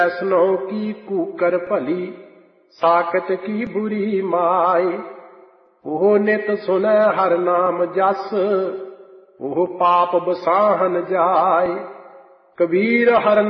वैष्णो की कूकर भली साकत की बुरी माए। ओह नित सुनै हर नाम जस ओह पाप बसाहन जाए। कबीर हर